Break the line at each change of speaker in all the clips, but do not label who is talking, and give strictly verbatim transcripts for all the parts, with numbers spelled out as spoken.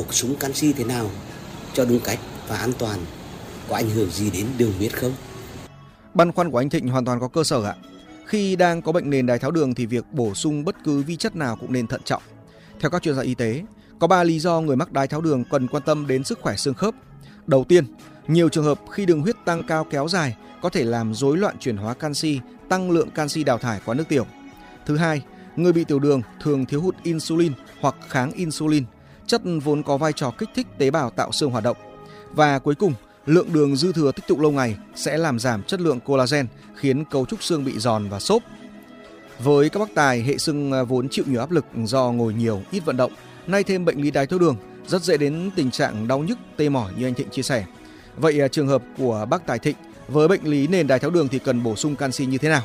bổ sung canxi thế nào cho đúng cách và an toàn, có ảnh hưởng gì đến đường huyết không?
Băn khoăn của anh Thịnh hoàn toàn có cơ sở ạ. Khi đang có bệnh nền đái tháo đường thì việc bổ sung bất cứ vi chất nào cũng nên thận trọng. Theo các chuyên gia y tế, có ba lý do người mắc đái tháo đường cần quan tâm đến sức khỏe xương khớp. Đầu tiên, nhiều trường hợp khi đường huyết tăng cao kéo dài có thể làm rối loạn chuyển hóa canxi, tăng lượng canxi đào thải qua nước tiểu. Thứ hai, người bị tiểu đường thường thiếu hụt insulin hoặc kháng insulin, chất vốn có vai trò kích thích tế bào tạo xương hoạt động. Và cuối cùng, lượng đường dư thừa tích tụ lâu ngày sẽ làm giảm chất lượng collagen, khiến cấu trúc xương bị giòn và xốp. Với các bác tài, hệ xương vốn chịu nhiều áp lực do ngồi nhiều, ít vận động, nay thêm bệnh lý đái tháo đường, rất dễ đến tình trạng đau nhức, tê mỏi như anh Thịnh chia sẻ. Vậy trường hợp của bác Tài Thịnh với bệnh lý nền đái tháo đường thì cần bổ sung canxi như thế nào?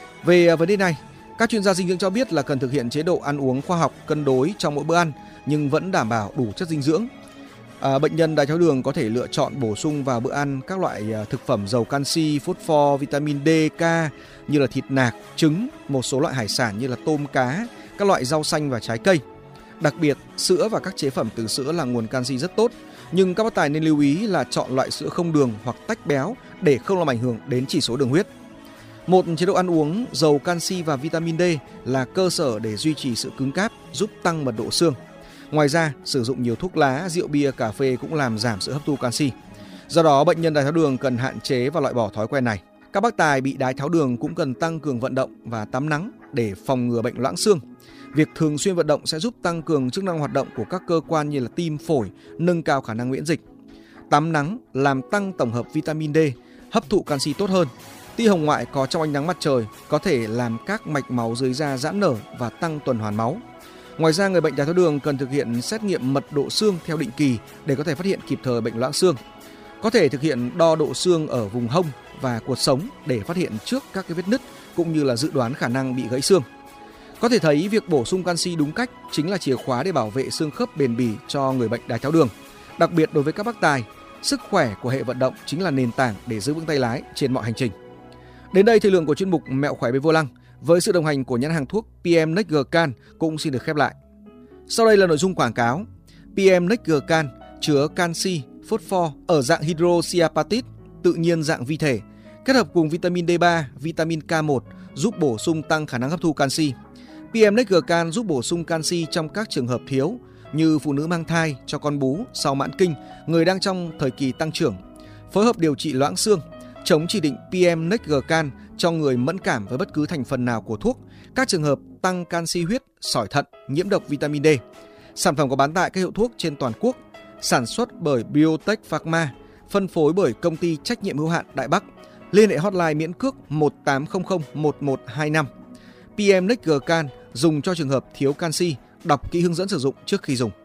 Về vấn đề này, các chuyên gia dinh dưỡng cho biết là cần thực hiện chế độ ăn uống khoa học, cân đối trong mỗi bữa ăn nhưng vẫn đảm bảo đủ chất dinh dưỡng. À, bệnh nhân đái tháo đường có thể lựa chọn bổ sung vào bữa ăn các loại thực phẩm giàu canxi, phosphor, vitamin D, K như là thịt nạc, trứng, một số loại hải sản như là tôm, cá, các loại rau xanh và trái cây. Đặc biệt, sữa và các chế phẩm từ sữa là nguồn canxi rất tốt, nhưng các bác tài nên lưu ý là chọn loại sữa không đường hoặc tách béo để không làm ảnh hưởng đến chỉ số đường huyết. Một chế độ ăn uống giàu canxi và vitamin D là cơ sở để duy trì sự cứng cáp, giúp tăng mật độ xương. Ngoài ra, sử dụng nhiều thuốc lá, rượu bia, cà phê cũng làm giảm sự hấp thu canxi. Do đó, bệnh nhân đái tháo đường cần hạn chế và loại bỏ thói quen này. Các bác tài bị đái tháo đường cũng cần tăng cường vận động và tắm nắng để phòng ngừa bệnh loãng xương. Việc thường xuyên vận động sẽ giúp tăng cường chức năng hoạt động của các cơ quan như là tim, phổi, nâng cao khả năng miễn dịch. Tắm nắng làm tăng tổng hợp vitamin D, hấp thụ canxi tốt hơn. Tia hồng ngoại có trong ánh nắng mặt trời có thể làm các mạch máu dưới da giãn nở và tăng tuần hoàn máu. Ngoài ra, người bệnh đái tháo đường cần thực hiện xét nghiệm mật độ xương theo định kỳ để có thể phát hiện kịp thời bệnh loãng xương. Có thể thực hiện đo độ xương ở vùng hông và cột sống để phát hiện trước các cái vết nứt cũng như là dự đoán khả năng bị gãy xương. Có thể thấy việc bổ sung canxi đúng cách chính là chìa khóa để bảo vệ xương khớp bền bỉ cho người bệnh đái tháo đường. Đặc biệt đối với các bác tài, sức khỏe của hệ vận động chính là nền tảng để giữ vững tay lái trên mọi hành trình. Đến đây, thời lượng của chuyên mục Mẹo khỏe với vô lăng với sự đồng hành của nhãn hàng thuốc pê em Nextgercan cũng xin được khép lại. Sau đây là nội dung quảng cáo. pê em Nextgercan chứa canxi, phosphor ở dạng hydroxyapatite tự nhiên dạng vi thể, kết hợp cùng vitamin D ba, vitamin K một giúp bổ sung tăng khả năng hấp thu canxi. pê em Nextgercan giúp bổ sung canxi trong các trường hợp thiếu như phụ nữ mang thai, cho con bú, sau mãn kinh, người đang trong thời kỳ tăng trưởng. Phối hợp điều trị loãng xương, chống chỉ định pê em Nextgercan cho người mẫn cảm với bất cứ thành phần nào của thuốc, các trường hợp tăng canxi huyết, sỏi thận, nhiễm độc vitamin D. Sản phẩm có bán tại các hiệu thuốc trên toàn quốc, sản xuất bởi Biotech Pharma, phân phối bởi công ty trách nhiệm hữu hạn Đại Bắc. Liên hệ hotline miễn cước một tám không không một một hai năm. pê em Nextgercan dùng cho trường hợp thiếu canxi, đọc kỹ hướng dẫn sử dụng trước khi dùng.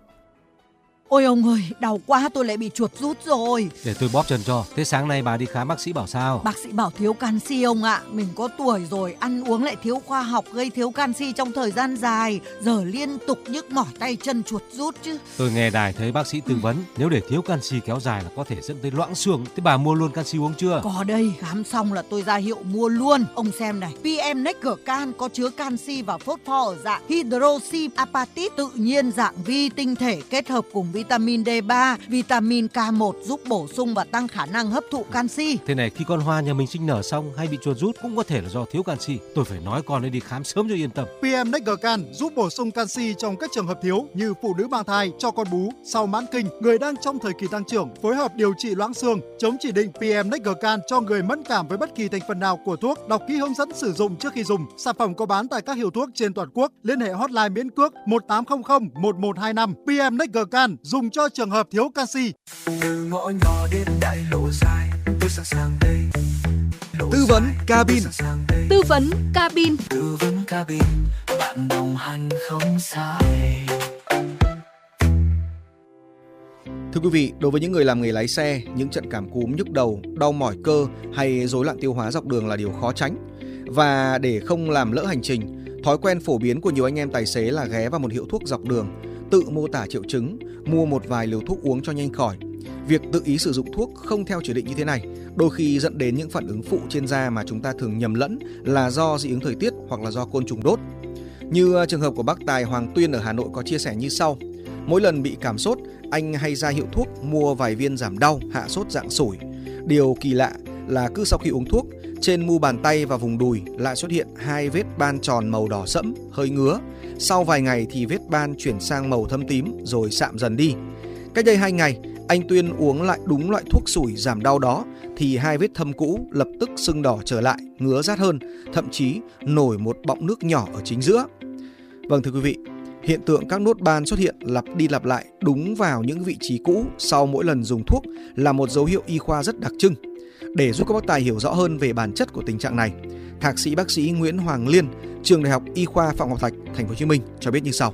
Ôi ông ơi, đau quá, tôi lại bị chuột rút rồi.
Để tôi bóp chân cho. Thế sáng nay bà đi khám bác sĩ bảo sao?
Bác sĩ bảo thiếu canxi ông ạ. Mình có tuổi rồi, ăn uống lại thiếu khoa học, gây thiếu canxi trong thời gian dài. Giờ liên tục nhức mỏi tay chân, chuột rút chứ.
Tôi nghe đài thấy bác sĩ tư vấn, ừ. nếu để thiếu canxi kéo dài là có thể dẫn tới loãng xương. Thế bà mua luôn canxi uống chưa?
Có đây, khám xong là tôi ra hiệu mua luôn. Ông xem này, pê em Nextgercan có chứa canxi và phosphor ở dạng hydroxyapatite tự nhiên dạng vi tinh thể kết hợp cùng vitamin D ba, vitamin K một giúp bổ sung và tăng khả năng hấp thụ canxi.
Thế này, khi con hoa nhà mình sinh nở xong hay bị chuột rút cũng có thể là do thiếu canxi. Tôi phải nói con ấy đi khám sớm cho yên tâm.
pê em Nextgercan giúp bổ sung canxi trong các trường hợp thiếu như phụ nữ mang thai, cho con bú, sau mãn kinh, người đang trong thời kỳ tăng trưởng, phối hợp điều trị loãng xương, chống chỉ định pê em Nextgercan cho người mẫn cảm với bất kỳ thành phần nào của thuốc, đọc kỹ hướng dẫn sử dụng trước khi dùng. Sản phẩm có bán tại các hiệu thuốc trên toàn quốc. Liên hệ hotline miễn cước một tám không không một một hai năm. pê em Nextgercan dùng cho trường hợp thiếu canxi.
Từ ngõ nhỏ đến đại lộ dài, tôi sẵn sàng đây.
Tư vấn cabin.
Tư vấn cabin.
Tư vấn cabin, bạn đồng hành không sai.
Thưa quý vị, đối với những người làm nghề lái xe, những trận cảm cúm, nhức đầu, đau mỏi cơ hay rối loạn tiêu hóa dọc đường là điều khó tránh. Và để không làm lỡ hành trình, thói quen phổ biến của nhiều anh em tài xế là ghé vào một hiệu thuốc dọc đường, tự mô tả triệu chứng, mua một vài liều thuốc uống cho nhanh khỏi. Việc tự ý sử dụng thuốc không theo chỉ định như thế này đôi khi dẫn đến những phản ứng phụ trên da mà chúng ta thường nhầm lẫn là do dị ứng thời tiết hoặc là do côn trùng đốt. Như trường hợp của bác tài Hoàng Tuyên ở Hà Nội có chia sẻ như sau. Mỗi lần bị cảm sốt, anh hay ra hiệu thuốc mua vài viên giảm đau, hạ sốt dạng sủi. Điều kỳ lạ là cứ sau khi uống thuốc, trên mu bàn tay và vùng đùi lại xuất hiện hai vết ban tròn màu đỏ sẫm, hơi ngứa. Sau vài ngày thì vết ban chuyển sang màu thâm tím rồi sạm dần đi. Cách đây hai ngày, anh Tuyên uống lại đúng loại thuốc sủi giảm đau đó thì hai vết thâm cũ lập tức sưng đỏ trở lại, ngứa rát hơn, thậm chí nổi một bọng nước nhỏ ở chính giữa. Vâng thưa quý vị, hiện tượng các nốt ban xuất hiện lặp đi lặp lại đúng vào những vị trí cũ sau mỗi lần dùng thuốc là một dấu hiệu y khoa rất đặc trưng. Để giúp các bác tài hiểu rõ hơn về bản chất của tình trạng này, Thạc sĩ bác sĩ Nguyễn Hoàng Liên, Trường Đại học Y khoa Phạm Ngọc Thạch, Thành phố Hồ Chí Minh cho biết như sau.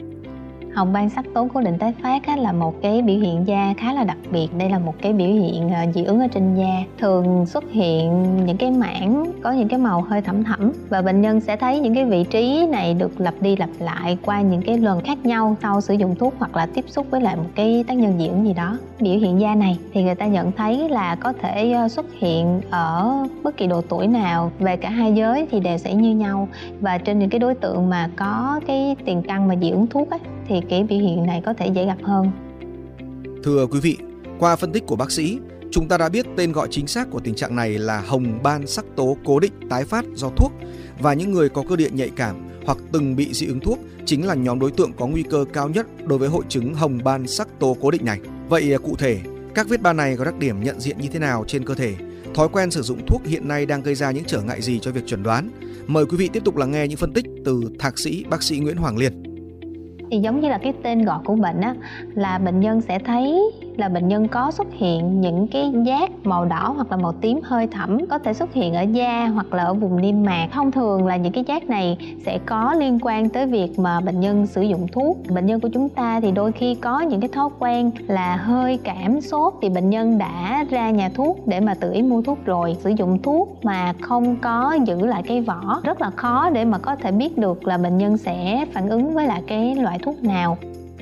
Hồng ban sắc tố cố định tái phát á, là một cái biểu hiện da khá là đặc biệt. Đây là một cái biểu hiện uh, dị ứng ở trên da, thường xuất hiện những cái mảng có những cái màu hơi thẫm thẫm, và bệnh nhân sẽ thấy những cái vị trí này được lặp đi lặp lại qua những cái lần khác nhau sau sử dụng thuốc hoặc là tiếp xúc với lại một cái tác nhân dị ứng gì đó. Biểu hiện da này thì người ta nhận thấy là có thể uh, xuất hiện ở bất kỳ độ tuổi nào, về cả hai giới thì đều sẽ như nhau, và trên những cái đối tượng mà có cái tiền căn mà dị ứng thuốc ấy, thì cái biểu hiện này có thể dễ gặp hơn.
Thưa quý vị, qua phân tích của bác sĩ, chúng ta đã biết tên gọi chính xác của tình trạng này là hồng ban sắc tố cố định tái phát do thuốc, và những người có cơ địa nhạy cảm hoặc từng bị dị ứng thuốc chính là nhóm đối tượng có nguy cơ cao nhất đối với hội chứng hồng ban sắc tố cố định này. Vậy cụ thể, các vết ban này có đặc điểm nhận diện như thế nào trên cơ thể? Thói quen sử dụng thuốc hiện nay đang gây ra những trở ngại gì cho việc chẩn đoán? Mời quý vị tiếp tục lắng nghe những phân tích từ Thạc sĩ bác sĩ Nguyễn Hoàng Liên.
Thì giống như là cái tên gọi của bệnh á, là bệnh nhân sẽ thấy là bệnh nhân có xuất hiện những cái giác màu đỏ hoặc là màu tím hơi thẫm, có thể xuất hiện ở da hoặc là ở vùng niêm mạc. Thông thường là những cái giác này sẽ có liên quan tới việc mà bệnh nhân sử dụng thuốc. Bệnh nhân của chúng ta thì đôi khi có những cái thói quen là hơi cảm sốt thì bệnh nhân đã ra nhà thuốc để mà tự ý mua thuốc rồi. Sử dụng thuốc mà không có giữ lại cái vỏ, rất là khó để mà có thể biết được là bệnh nhân sẽ phản ứng với lại cái loại thuốc nào.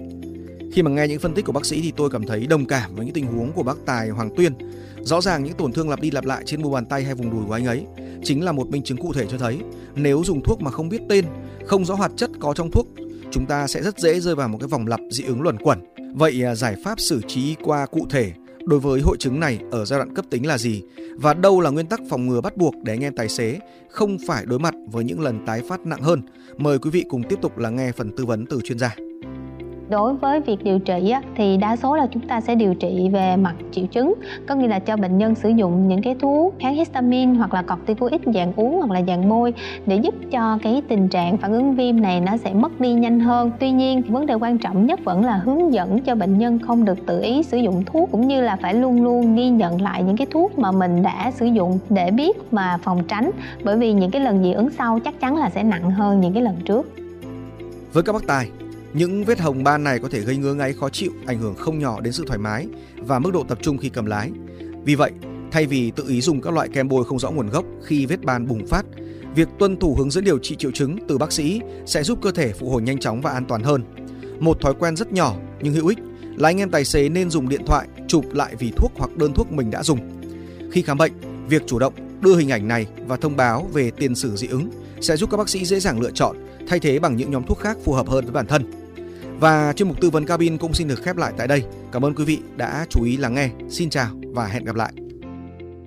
Khi mà nghe những phân tích của bác sĩ thì tôi cảm thấy đồng cảm với những tình huống của bác tài Hoàng Tuyên. Rõ ràng những tổn thương lặp đi lặp lại trên mu bàn tay hay vùng đùi của anh ấy chính là một minh chứng cụ thể cho thấy nếu dùng thuốc mà không biết tên, không rõ hoạt chất có trong thuốc, chúng ta sẽ rất dễ rơi vào một cái vòng lặp dị ứng luẩn quẩn. Vậy giải pháp xử trí qua cụ thể đối với hội chứng này ở giai đoạn cấp tính là gì? Và đâu là nguyên tắc phòng ngừa bắt buộc để anh em tài xế không phải đối mặt với những lần tái phát nặng hơn? Mời quý vị cùng tiếp tục lắng nghe phần tư vấn từ chuyên gia.
Đối với việc điều trị á, thì đa số là chúng ta sẽ điều trị về mặt triệu chứng, có nghĩa là cho bệnh nhân sử dụng những cái thuốc kháng histamine hoặc là corticoid dạng uống hoặc là dạng bôi để giúp cho cái tình trạng phản ứng viêm này nó sẽ mất đi nhanh hơn. Tuy nhiên, vấn đề quan trọng nhất vẫn là hướng dẫn cho bệnh nhân không được tự ý sử dụng thuốc, cũng như là phải luôn luôn ghi nhận lại những cái thuốc mà mình đã sử dụng để biết mà phòng tránh, bởi vì những cái lần dị ứng sau chắc chắn là sẽ nặng hơn những cái lần trước.
Với các bác tài, những vết hồng ban này có thể gây ngứa ngáy khó chịu, ảnh hưởng không nhỏ đến sự thoải mái và mức độ tập trung khi cầm lái. Vì vậy, thay vì tự ý dùng các loại kem bôi không rõ nguồn gốc khi vết ban bùng phát, việc tuân thủ hướng dẫn điều trị triệu chứng từ bác sĩ sẽ giúp cơ thể phục hồi nhanh chóng và an toàn hơn. Một thói quen rất nhỏ nhưng hữu ích là anh em tài xế nên dùng điện thoại chụp lại vỉ thuốc hoặc đơn thuốc mình đã dùng. Khi khám bệnh, việc chủ động đưa hình ảnh này và thông báo về tiền sử dị ứng sẽ giúp các bác sĩ dễ dàng lựa chọn, thay thế bằng những nhóm thuốc khác phù hợp hơn với bản thân. Và chuyên mục tư vấn cabin cũng xin được khép lại tại đây. Cảm ơn quý vị đã chú ý lắng nghe. Xin chào và hẹn gặp lại.